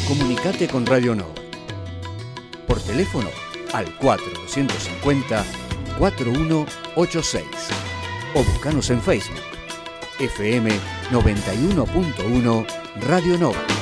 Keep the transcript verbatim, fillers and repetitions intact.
Comunicate con Radio Nova. Por teléfono al cuatro dos cinco cero cuatro uno ocho seis o buscanos en Facebook F M noventa y uno punto uno Radio Nova.